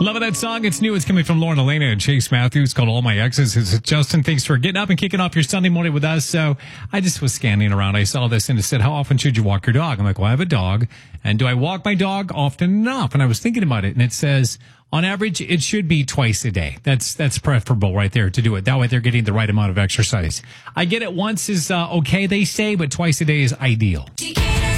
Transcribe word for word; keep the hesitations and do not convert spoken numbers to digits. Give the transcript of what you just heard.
Love that song. It's new. It's coming from Lauren Elena and Chase Matthews, called All My Exes. It's Justin. Thanks for getting up and kicking off your Sunday morning with us. So I just was scanning around. I saw this and it said, how often should you walk your dog? I'm like, well, I have a dog. And do I walk my dog often enough? And I was thinking about it, and it says, on average, it should be twice a day. That's that's preferable right there to do it. That way they're getting the right amount of exercise. I get it once is uh, okay, they say, but twice a day is ideal.